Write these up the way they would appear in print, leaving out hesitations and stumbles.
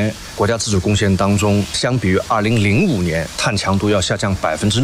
年国家自主贡献当中，相比于2005年碳强度要下降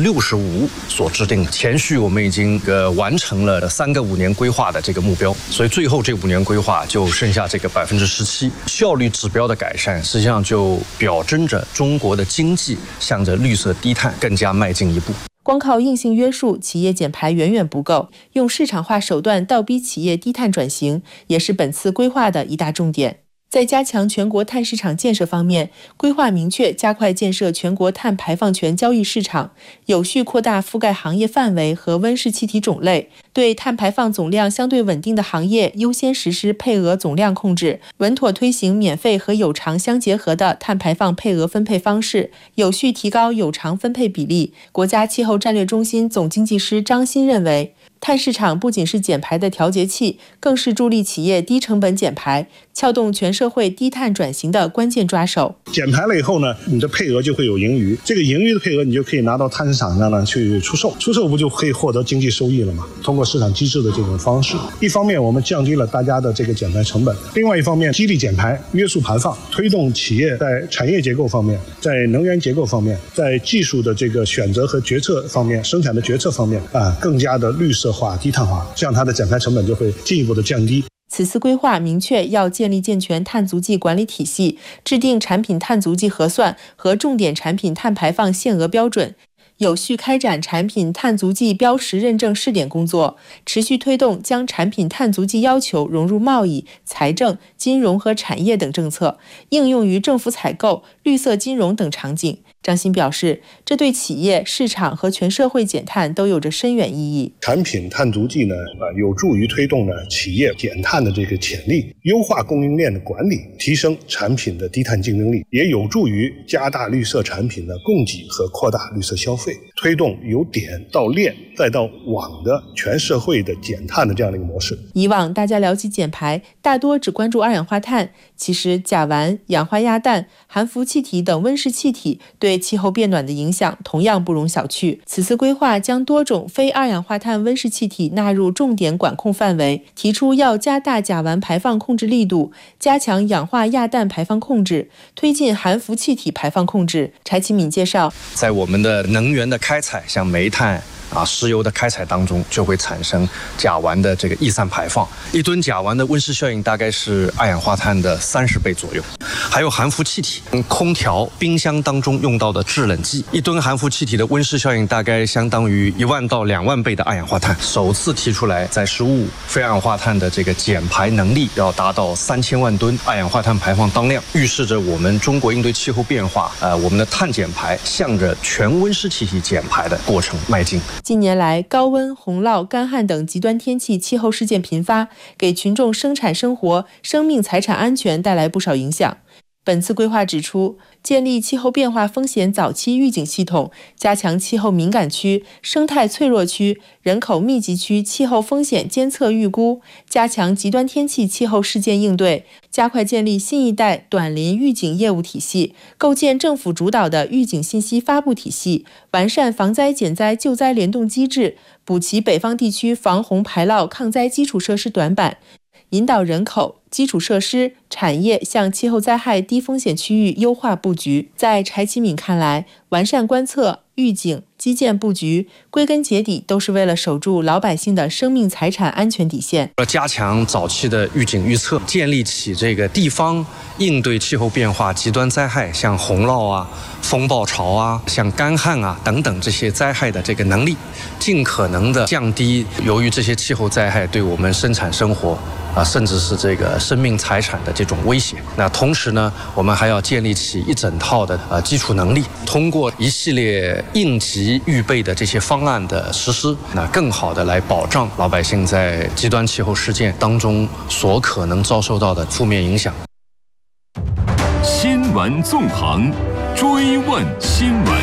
65%所制定。前续我们已经完成了3个5年规划的这个目标，所以最后这5年规划就剩下这个17%。效率指标的改善，实际上就表征着中国的经济向着绿色低碳更加迈进一步。 光靠硬性约束，企业减排远远不够，用市场化手段倒逼企业低碳转型，也是本次规划的一大重点。在加强全国碳市场建设方面，规划明确加快建设全国碳排放权交易市场，有序扩大覆盖行业范围和温室气体种类，对碳排放总量相对稳定的行业优先实施配额总量控制，稳妥推行免费和有偿相结合的碳排放配额分配方式，有序提高有偿分配比例。国家气候战略中心总经济师张欣认为，碳市场不仅是减排的调节器，更是助力企业低成本减排、撬动全社会低碳转型的关键抓手。 减排了以后呢，你的配额就会有盈余，这个盈余的配额你就可以拿到碳市场上呢去出售，出售不就可以获得经济收益了吗？通过市场机制的这种方式，一方面我们降低了大家的这个减排成本，另外一方面激励减排、约束排放，推动企业在产业结构方面、在能源结构方面、在技术的这个选择和决策方面、生产的决策方面更加的绿色化、低碳化，这样它的减排成本就会进一步的降低。 此次规划明确要建立健全碳足迹管理体系，制定产品碳足迹核算和重点产品碳排放限额标准，有序开展产品碳足迹标识认证试点工作，持续推动将产品碳足迹要求融入贸易、财政、金融和产业等政策，应用于政府采购、绿色金融等场景。张欣表示，这对企业、市场和全社会减碳都有着深远意义。 产品碳足迹呢，有助于推动呢企业减碳的这个潜力，优化供应链的管理，提升产品的低碳竞争力，也有助于加大绿色产品的供给和扩大绿色消费，推动由点到链再到网的全社会的减碳的这样的一个模式。 以往大家聊起减排，大多只关注二氧化碳，其实甲烷、氧化亚氮、含氟气体等温室气体对气候变暖的影响同样不容小觑。此次规划将多种非二氧化碳温室气体纳入重点管控范围，提出要加大甲烷排放控制力度，加强氧化亚氮排放控制，推进含氟气体排放控制。柴启敏介绍， 在我们的能源的开采，像煤炭石油的开采当中，就会产生甲烷的这个逸散排放。1吨甲烷的温室效应大概是二氧化碳的30倍左右。还有含氟气体，空调、冰箱当中用到的制冷剂，1吨含氟气体的温室效应大概相当于1万到2万倍的二氧化碳。首次提出来，在食物非二氧化碳的这个减排能力要达到3000万吨二氧化碳排放当量，预示着我们中国应对气候变化，我们的碳减排向着全温室气体减排的过程迈进。 近年来，高温、洪涝、干旱等极端天气气候事件频发，给群众生产生活、生命财产安全带来不少影响。本次规划指出，建立气候变化风险早期预警系统，加强气候敏感区、生态脆弱区、人口密集区气候风险监测预估，加强极端天气气候事件应对，加快建立新一代短临预警业务体系，构建政府主导的预警信息发布体系，完善防灾减灾救灾联动机制，补齐北方地区防洪排涝抗灾基础设施短板，引导人口、基础设施、产业向气候灾害低风险区域优化布局。在柴启敏看来，完善观测、预警、基建布局，归根结底都是为了守住老百姓的生命财产安全底线。 要加强早期的预警预测，建立起这个地方应对气候变化极端灾害，像洪涝风暴潮像干旱等等这些灾害的这个能力，尽可能的降低由于这些气候灾害对我们生产生活甚至是这个生命财产的这种威胁。那同时呢，我们还要建立起一整套的基础能力，通过一系列应急预备的这些方案的实施，那更好的来保障老百姓在极端气候事件当中所可能遭受到的负面影响。 新闻纵横，追问新闻。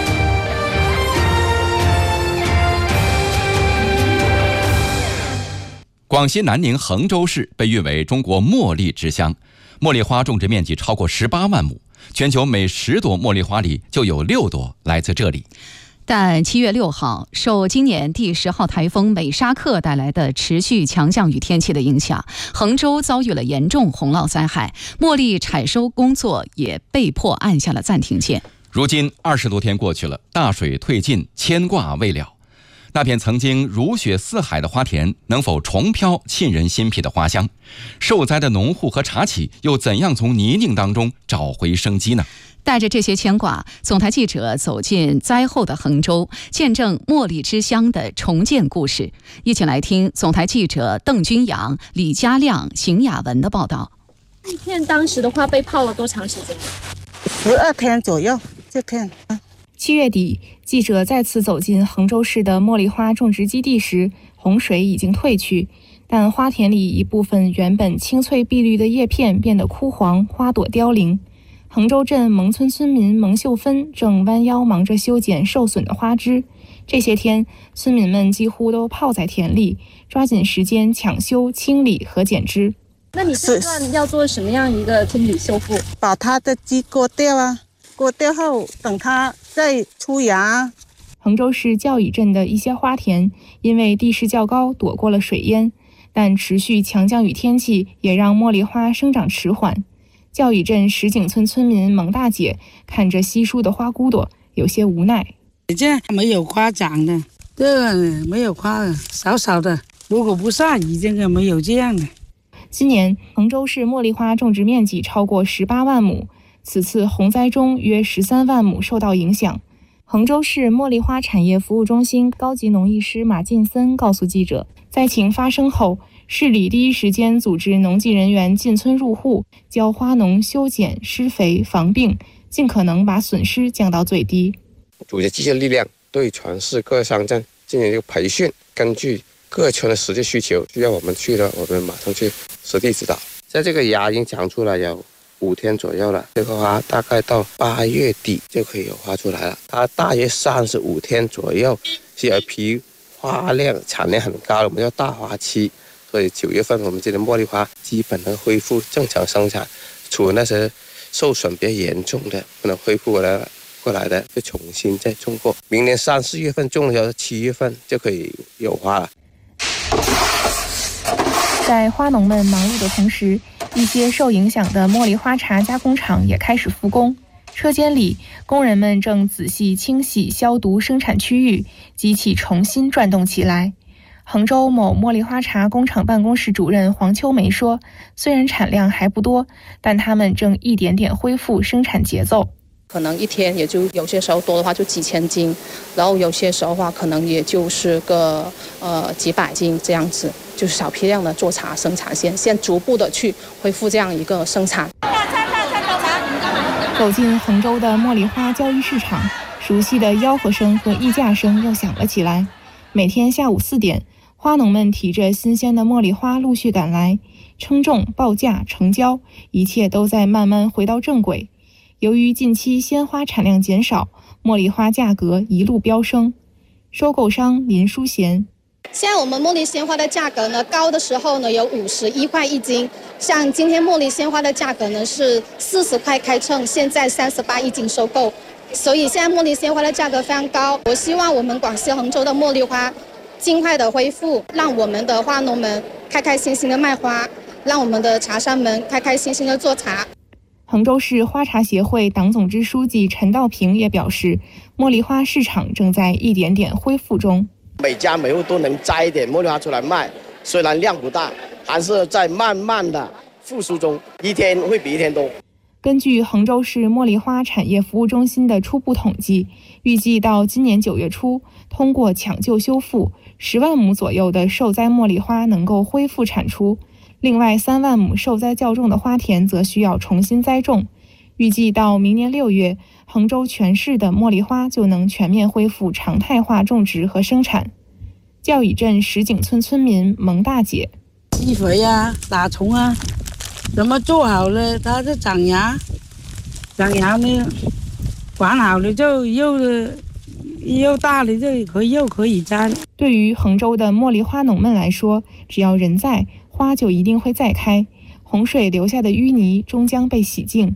广西南宁衡州市被誉为中国茉莉之乡，茉莉花种植面积超过18万亩，全球每10朵茉莉花里就有6朵来自这里。 但7月6号，受今年第10号台风美沙克带来的持续强降雨天气的影响，衡州遭遇了严重洪涝灾害，茉莉采收工作也被迫按下了暂停键。 如今20多天过去了，大水退尽，牵挂未了。那片曾经如雪似海的花田，能否重飘沁人心脾的花香？受灾的农户和茶企又怎样从泥泞当中找回生机呢？ 带着这些牵挂，总台记者走进灾后的衡州，见证茉莉之乡的重建故事。一起来听总台记者邓君阳、李家亮、邢雅文的报道。 那片当时的话被泡了多长时间 ？12天左右。这片 7月底，记者再次走进衡州市的茉莉花种植基地时，洪水已经退去，但花田里一部分原本青翠碧绿的叶片变得枯黄，花朵凋零。衡州镇蒙村村民蒙秀芬正弯腰忙着修剪受损的花枝。这些天，村民们几乎都泡在田里，抓紧时间抢修、清理和剪枝。 那你这段要做什么样一个清理修复？ 把它的枝割掉啊，割掉后等它再出芽。 衡州市教乙镇的一些花田因为地势较高，躲过了水淹，但持续强降雨天气也让茉莉花生长迟缓。教乙镇石井村村民蒙大姐看着稀疏的花骨朵，有些无奈。 这没有花长的，这个没有花的，少少的。如果不下雨，这个没有这样的。 今年衡州市茉莉花种植面积超过18万亩，此次洪灾中约13万亩受到影响。衡州市茉莉花产业服务中心高级农艺师马进森告诉记者，灾情发生后，市里第一时间组织农技人员进村入户，教花农修剪、施肥、防病，尽可能把损失降到最低。 组织机械力量对全市各乡镇进行一个培训，根据各村的实际需求，需要我们去的，我们马上去实地指导。在这个芽已经长出来有5天左右了，这个花大概到8月底就可以有花出来了。它大约35天左右是有一批花量产量很高的，我们叫大花期。所以9月份我们这的茉莉花基本能恢复正常生产，除了那些受损比较严重的不能恢复过来的，就重新再种过。明年3、4月份种的时候，7月份就可以有花了。 在花农们忙碌的同时，一些受影响的茉莉花茶加工厂也开始复工。车间里，工人们正仔细清洗、消毒生产区域，机器重新转动起来。衡州某茉莉花茶工厂办公室主任黄秋梅说，虽然产量还不多，但他们正一点点恢复生产节奏。 可能一天也就有些时候多的话就几千斤，然后有些时候的话可能也就是个几百斤这样子，就是小批量的做茶生产线，先逐步的去恢复这样一个生产。 走进衡州的茉莉花交易市场，熟悉的吆喝声和议价声又响了起来。每天下午4点，花农们提着新鲜的茉莉花陆续赶来，称重、报价、成交，一切都在慢慢回到正轨。由于近期鲜花产量减少，茉莉花价格一路飙升。收购商林淑贤， 现在我们茉莉鲜花的价格呢，高的时候呢有51块1斤，像今天茉莉鲜花的价格呢是40块开称，现在381斤收购，所以现在茉莉鲜花的价格非常高。我希望我们广西衡州的茉莉花尽快的恢复，让我们的花农们开开心心的卖花，让我们的茶商们开开心心的做茶。 衡州市花茶协会党总支书记陈道平也表示，茉莉花市场正在一点点恢复中。 每家每户都能摘一点茉莉花出来卖，虽然量不大，还是在慢慢的复苏中，一天会比一天多。 根据衡州市茉莉花产业服务中心的初步统计，预计到今年9月初，通过抢救修复，10万亩左右的受灾茉莉花能够恢复产出。另外3万亩受灾较重的花田则需要重新栽种。预计到明年6月，衡州全市的茉莉花就能全面恢复常态化种植和生产。教乙镇石井村村民蒙大姐， 施肥啊，打虫啊，怎么做好了，它就长芽呢，管好了就又大了就又可以摘。 对于衡州的茉莉花农们来说，只要人在，花就一定会再开。洪水留下的淤泥终将被洗净，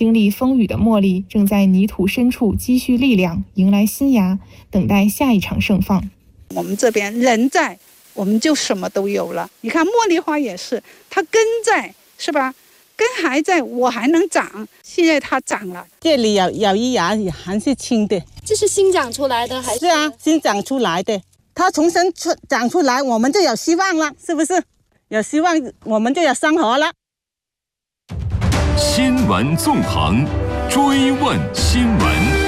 经历风雨的茉莉正在泥土深处积蓄力量，迎来新芽，等待下一场盛放。 我们这边人在，我们就什么都有了。你看茉莉花也是，它根在，是吧？根还在，我还能长。现在它长了， 这里有一芽也还是青的。 这是新长出来的还是？ 是啊，新长出来的。它重新长出来，我们就有希望了，是不是？有希望，我们就有生活了。 新闻纵横，追问新闻。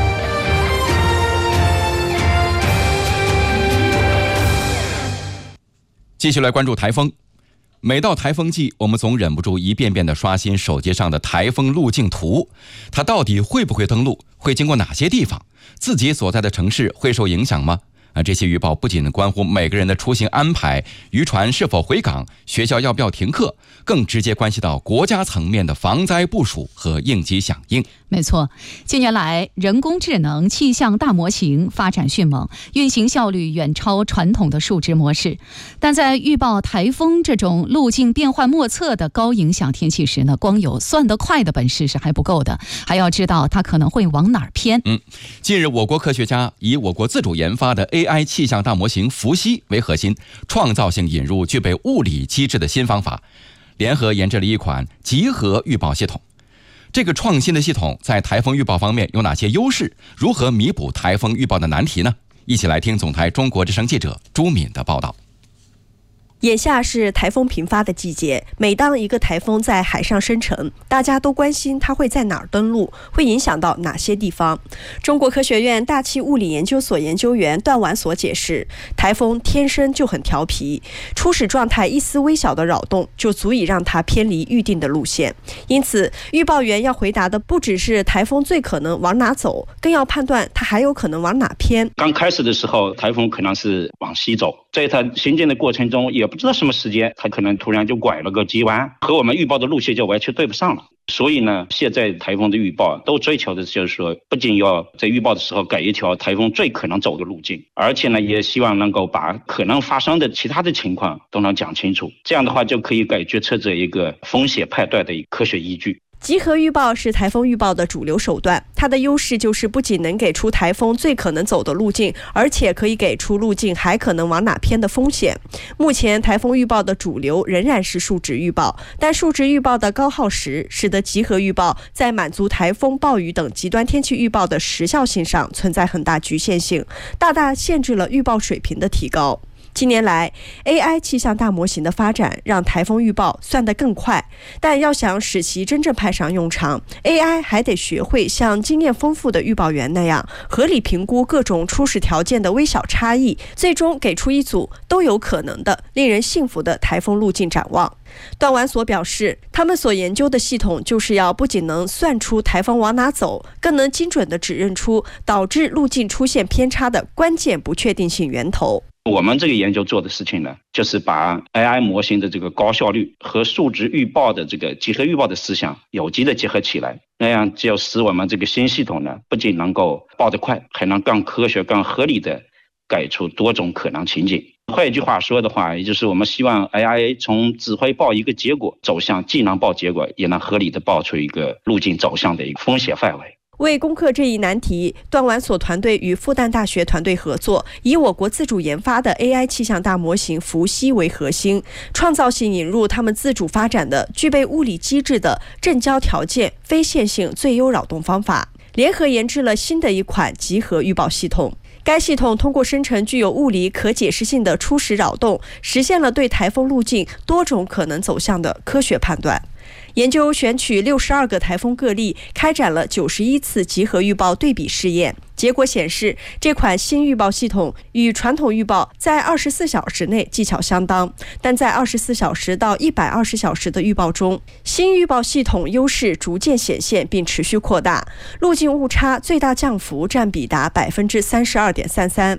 继续来关注台风。每到台风季，我们总忍不住一遍遍地刷新手机上的台风路径图。它到底会不会登陆？会经过哪些地方？自己所在的城市会受影响吗？这些预报不仅关乎每个人的出行安排，渔船是否回港，学校要不要停课，更直接关系到国家层面的防灾部署和应急响应。 没错，近年来人工智能气象大模型发展迅猛，运行效率远超传统的数值模式。但在预报台风这种路径变幻莫测的高影响天气时呢，光有算得快的本事是还不够的，还要知道它可能会往哪儿偏。 近日我国科学家以我国自主研发的 AI 气象大模型伏羲为核心，创造性引入具备物理机制的新方法，联合研制了一款集合预报系统。这个创新的系统在台风预报方面有哪些优势？如何弥补台风预报的难题呢？一起来听总台中国之声记者朱敏的报道。 眼下是台风频发的季节，每当一个台风在海上生成，大家都关心它会在哪儿登陆，会影响到哪些地方。中国科学院大气物理研究所研究员段完所解释，台风天生就很调皮，初始状态一丝微小的扰动就足以让它偏离预定的路线。因此，预报员要回答的不只是台风最可能往哪走，更要判断它还有可能往哪偏。 刚开始的时候，台风可能是往西走，在它行进的过程中也不知道什么时间，它可能突然就拐了个急弯，和我们预报的路线就完全对不上了。所以呢，现在台风的预报都追求的就是说，不仅要在预报的时候改一条台风最可能走的路径，而且呢，也希望能够把可能发生的其他的情况都能讲清楚。这样的话，就可以给决策者一个风险判断的一个科学依据。 集合预报是台风预报的主流手段，它的优势就是不仅能给出台风最可能走的路径，而且可以给出路径还可能往哪偏的风险。目前台风预报的主流仍然是数值预报，但数值预报的高耗时，使得集合预报在满足台风、暴雨等极端天气预报的时效性上存在很大局限性，大大限制了预报水平的提高。近年来 AI 气象大模型的发展让台风预报算得更快，但要想使其真正派上用场， AI 还得学会像经验丰富的预报员那样合理评估各种初始条件的微小差异，最终给出一组都有可能的令人信服的台风路径展望。段完所表示，他们所研究的系统就是要不仅能算出台风往哪走，更能精准地指认出导致路径出现偏差的关键不确定性源头。 我们这个研究做的事情呢，就是把 AI 模型的这个高效率和数值预报的这个集合预报的思想有机的结合起来，那样就使我们这个新系统呢，不仅能够报得快，还能更科学、更合理的改出多种可能情景。换一句话说的话，也就是我们希望 AI 从只会报一个结果走向既能报结果，也能合理的报出一个路径走向的一个风险范围。 为攻克这一难题，段完所团队与复旦大学团队合作，以我国自主研发的 AI 气象大模型伏羲为核心，创造性引入他们自主发展的具备物理机制的正交条件非线性最优扰动方法，联合研制了新的一款集合预报系统。该系统通过生成具有物理可解释性的初始扰动，实现了对台风路径多种可能走向的科学判断。研究选取62个台风个例，开展了91次集合预报对比试验。结果显示，这款新预报系统与传统预报在24小时内技巧相当，但在24小时到120小时的预报中，新预报系统优势逐渐显现并持续扩大，路径误差最大降幅占比达 32.33%。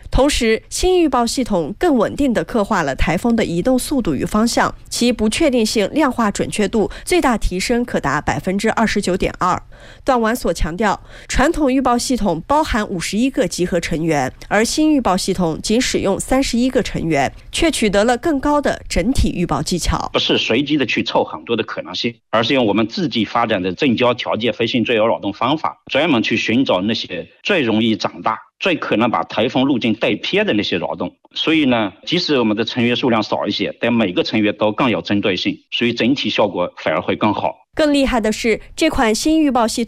同时，新预报系统更稳定地刻画了台风的移动速度与方向，其不确定性量化准确度最大提升可达29.2%。段完所强调，传统预报系统包含51个集合成员，而新预报系统仅使用31个成员，却取得了更高的整体预报技巧。 不是随机的去凑很多的可能性，而是用我们自己发展的正交调节飞行最优扰动方法，专门去寻找那些最容易长大、最可能把台风路径带偏的那些扰动。所以呢，即使我们的成员数量少一些，但每个成员都更有针对性，所以整体效果反而会更好。 更厉害的是，这款新预报系统